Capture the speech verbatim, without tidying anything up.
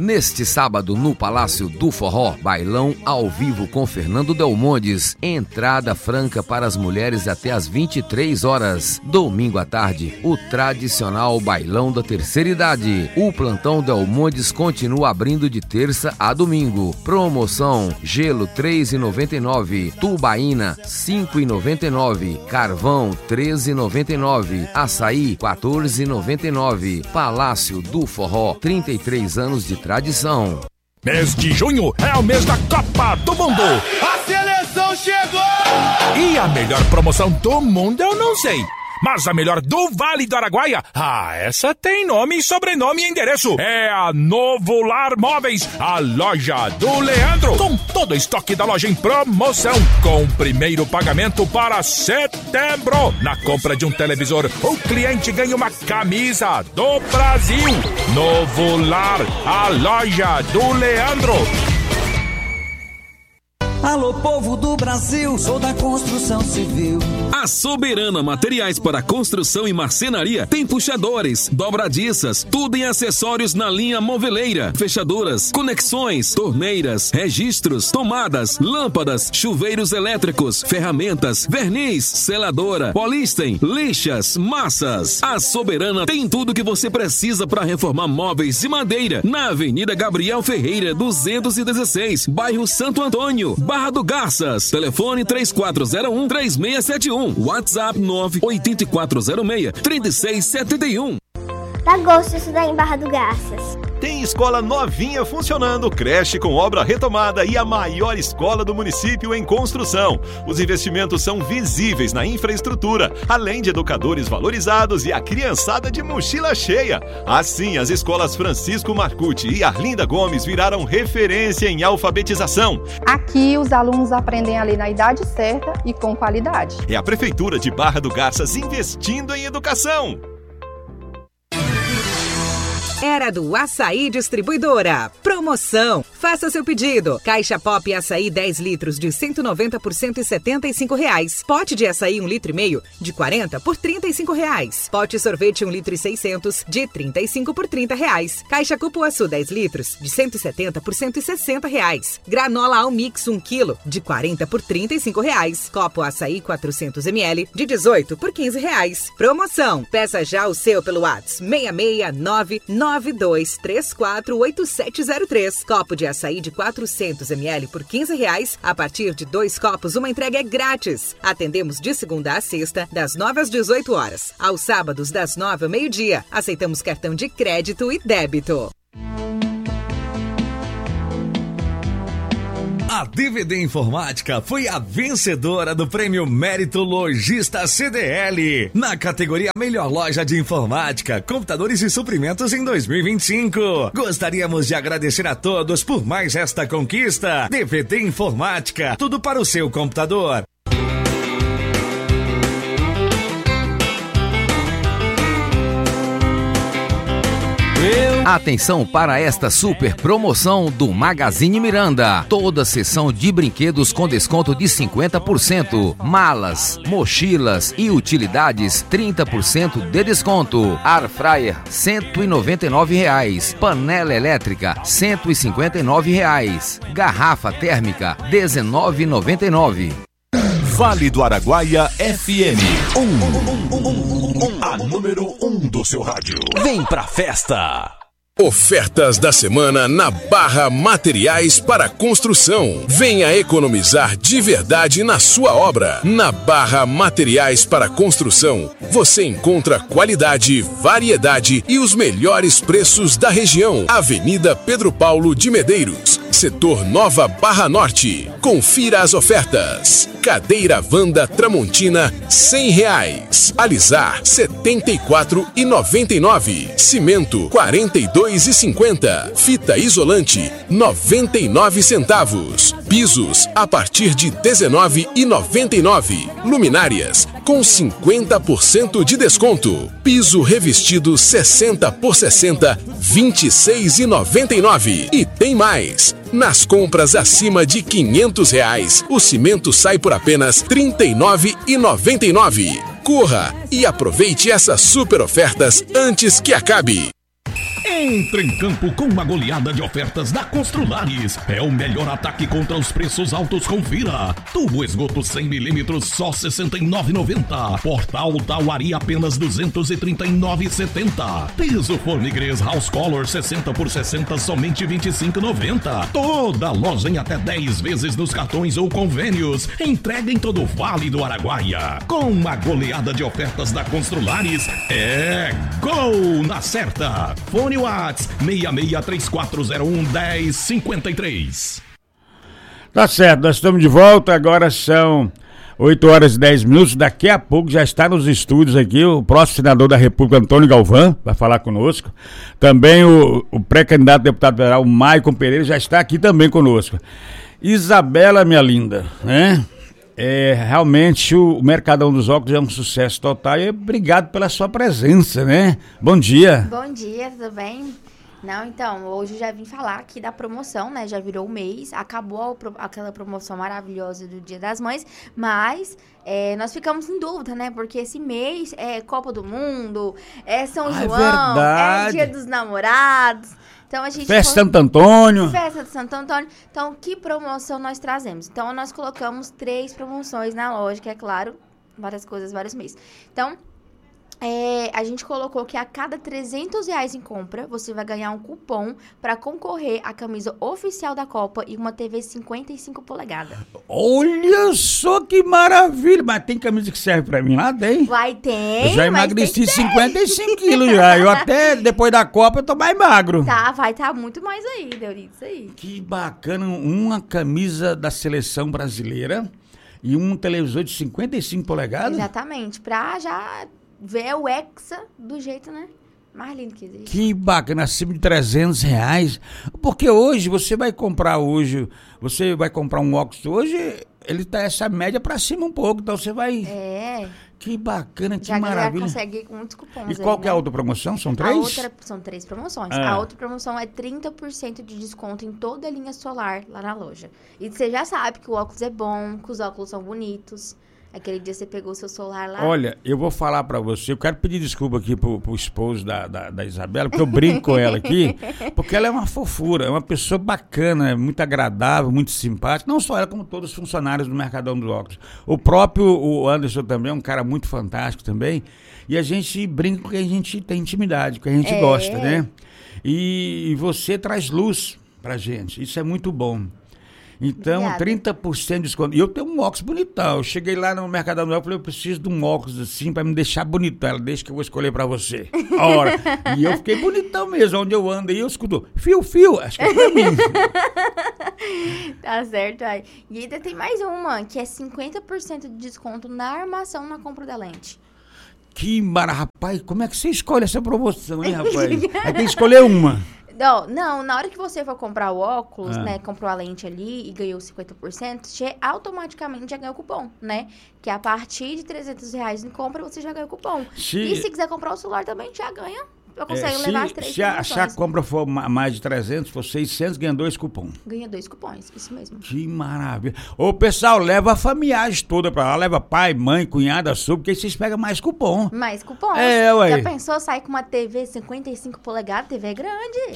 Neste sábado, no Palácio do Forró, bailão ao vivo com Fernando Delmondes. Entrada franca para as mulheres até às vinte e três horas. Domingo à tarde, o tradicional bailão da terceira idade. O plantão Delmondes continua abrindo de terça a domingo. Promoção: gelo três reais e noventa e nove centavos, tubaína cinco reais e noventa e nove centavos, carvão treze reais e noventa e nove centavos, açaí quatorze reais e noventa e nove centavos. Palácio do Forró, trinta e três anos de tradição. Mês de junho é o mês da Copa do Mundo. A seleção chegou! E a melhor promoção do mundo eu não sei. Mas a melhor do Vale do Araguaia, ah, essa tem nome, sobrenome e endereço. É a Novo Lar Móveis, a loja do Leandro. Com todo o estoque da loja em promoção. Com primeiro pagamento para setembro. Na compra de um televisor, o cliente ganha uma camisa do Brasil. Novo Lar, a loja do Leandro. Alô, povo do Brasil, sou da construção civil. A Soberana Materiais para Construção e Marcenaria tem puxadores, dobradiças, tudo em acessórios na linha moveleira, fechaduras, conexões, torneiras, registros, tomadas, lâmpadas, chuveiros elétricos, ferramentas, verniz, seladora, polísten, lixas, massas. A Soberana tem tudo que você precisa para reformar móveis de madeira na Avenida Gabriel Ferreira, duzentos e dezesseis, bairro Santo Antônio, Barra do Garças. Telefone três quatro zero um, três seis sete um. WhatsApp nove oito quatro zero seis, três seis sete um. Dá gosto de estudar em Barra do Garças. Tem escola novinha funcionando, creche com obra retomada e a maior escola do município em construção. Os investimentos são visíveis na infraestrutura, além de educadores valorizados e a criançada de mochila cheia. Assim, as escolas Francisco Marcucci e Arlinda Gomes viraram referência em alfabetização. Aqui os alunos aprendem a ler na idade certa e com qualidade. É a Prefeitura de Barra do Garças investindo em educação. Era do Açaí Distribuidora. Promoção. Faça seu pedido. Caixa Pop Açaí dez litros de cento e noventa por cento e setenta e cinco reais. Pote de açaí um litro e meio de quarenta por trinta e cinco reais. Pote sorvete um litro e seiscentos de trinta e cinco por trinta reais. Caixa Cupuaçu dez litros de cento e setenta por cento e sessenta reais. Granola Almix um quilo de quarenta por trinta e cinco reais. Copo Açaí quatrocentos mililitros de dezoito por quinze reais. Promoção. Peça já o seu pelo WhatsApp seis seis nove nove dois três quatro oito sete zero três. Copo de açaí de quatrocentos mililitros por quinze reais. A partir de dois copos, uma entrega é grátis. Atendemos de segunda a sexta, das nove às dezoito horas. Aos sábados, das nove ao meio-dia. Aceitamos cartão de crédito e débito. A D V D Informática foi a vencedora do Prêmio Mérito Lojista C D L na categoria Melhor Loja de Informática, Computadores e Suprimentos em dois mil e vinte e cinco. Gostaríamos de agradecer a todos por mais esta conquista. D V D Informática, tudo para o seu computador. Atenção para esta super promoção do Magazine Miranda. Toda seção de brinquedos com desconto de cinquenta por cento. Malas, mochilas e utilidades trinta por cento de desconto. Air Fryer cento e noventa e nove reais. Panela elétrica cento e cinquenta e nove reais. Garrafa térmica dezenove reais e noventa e nove centavos. Vale do Araguaia F M um, um, um, um, um, a número um do seu rádio. Vem pra festa! Ofertas da semana na Barra Materiais para Construção. Venha economizar de verdade na sua obra. Na Barra Materiais para Construção, você encontra qualidade, variedade e os melhores preços da região. Avenida Pedro Paulo de Medeiros, setor Nova Barra Norte. Confira as ofertas. Cadeira Wanda Tramontina, cem reais. Alisar, setenta e quatro reais e noventa e nove centavos. Cimento, quarenta e dois reais e cinquenta centavos. Fita isolante, noventa e nove centavos. Pisos, a partir de dezenove reais e noventa e nove centavos. Luminárias, com cinquenta por cento de desconto. Piso revestido sessenta por sessenta, vinte e seis reais e noventa e nove centavos. E tem mais! Nas compras acima de quinhentos reais, o cimento sai por apenas trinta e nove reais e noventa e nove centavos. Corra e aproveite essas super ofertas antes que acabe. Entre em campo com uma goleada de ofertas da Construlares. É o melhor ataque contra os preços altos, confira. Tubo esgoto cem milímetros, só sessenta e nove reais e noventa centavos. Portal Tauari, apenas duzentos e trinta e nove reais e setenta centavos. Piso Formigres House Color sessenta por sessenta, somente vinte e cinco reais e noventa centavos. Toda loja em até dez vezes nos cartões ou convênios. Entrega em todo o Vale do Araguaia. Com uma goleada de ofertas da Construlares, é gol na certa. Fone Whats seis seis três quatro zero um, um zero cinco três. Tá certo, nós estamos de volta, agora são oito horas e dez minutos, daqui a pouco já está nos estúdios aqui o próximo senador da República, Antônio Galvão, vai falar conosco. Também o, o pré-candidato a deputado federal, Maicon Pereira, já está aqui também conosco. Isabela, minha linda, né? É, realmente o, o Mercadão dos Óculos é um sucesso total e obrigado pela sua presença, né? Bom dia. Bom dia, tudo bem? Não, então, hoje eu já vim falar aqui da promoção, né? Já virou o mês, acabou a, aquela promoção maravilhosa do Dia das Mães, mas é, nós ficamos em dúvida, né? Porque esse mês é Copa do Mundo, é São ah, João, é, é Dia dos Namorados. Então a gente Festa Santo Antônio. Festa de Santo Antônio. Então, que promoção nós trazemos? Então, nós colocamos três promoções na loja, que é claro, várias coisas, vários meses. Então, É, a gente colocou que a cada trezentos reais em compra, você vai ganhar um cupom para concorrer à camisa oficial da Copa e uma T V cinquenta e cinco polegadas. Olha só que maravilha! Mas tem camisa que serve para mim lá? Tem? Vai, tem. Eu já emagreci cinquenta e cinco quilos já. Eu até, depois da Copa, eu tô mais magro. Tá, vai estar tá muito mais aí, Deurides, aí. Que bacana, uma camisa da seleção brasileira e um televisor de cinquenta e cinco polegadas? Exatamente, pra já... ver o Hexa do jeito, né? Mais lindo que existe. Que bacana, acima de trezentos reais. Porque hoje, você vai comprar hoje, você vai comprar um óculos hoje, ele tá essa média pra cima um pouco, então você vai... É. Que bacana, que já maravilha. Já consegue com muitos cupons. E qual aí, que é né? a outra promoção? São três? A outra, são três promoções. É. A outra promoção é trinta por cento de desconto em toda a linha solar lá na loja. E você já sabe que o óculos é bom, que os óculos são bonitos. Aquele dia você pegou o seu celular lá. Olha, eu vou falar pra você, eu quero pedir desculpa aqui pro, pro esposo da, da, da Isabela, porque eu brinco com ela aqui, porque ela é uma fofura, é uma pessoa bacana, muito agradável, muito simpática, não só ela, como todos os funcionários do Mercadão dos Óculos. O próprio o Anderson também é um cara muito fantástico também, e a gente brinca porque a gente tem intimidade, porque a gente é. gosta, né? E, e você traz luz pra gente, isso é muito bom. Então, Obrigada. trinta por cento de desconto. E eu tenho um óculos bonitão. Eu cheguei lá no Mercadão do Óculos e falei, eu preciso de um óculos assim pra me deixar bonitão. Ela, deixa que eu vou escolher pra você. Ora. E eu fiquei bonitão mesmo. Onde eu ando aí, eu escuto, fio, fio. Acho que é pra mim. Tá certo aí. E ainda tem mais uma, que é cinquenta por cento de desconto na armação na compra da lente. Que maravilha. Rapaz, como é que você escolhe essa promoção, hein, rapaz? Aí tem que escolher uma. Não, não, na hora que você for comprar o óculos, Ah. né, comprou a lente ali e ganhou cinquenta por cento, você automaticamente já ganhou o cupom, né? Que a partir de trezentos reais em compra, você já ganha o cupom. Se- E se quiser comprar o celular também, já ganha. Eu consigo É, levar as se três se a, se a promoções. compra for ma- mais de trezentos, for seiscentos, ganha dois cupons. Ganha dois cupons, isso mesmo. Que maravilha. Ô, pessoal, leva a familiagem toda pra lá. Leva pai, mãe, cunhada, sub, porque aí vocês pegam mais cupom. Mais cupons. É, ué. Já pensou sair com uma T V cinquenta e cinco polegadas? T V é grande.